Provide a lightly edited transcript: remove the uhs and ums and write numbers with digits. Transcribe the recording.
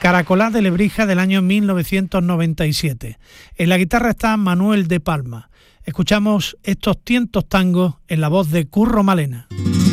Caracolá de Lebrija del año 1997. En la guitarra está Manuel de Palma. Escuchamos estos tientos tangos en la voz de Curro Malena.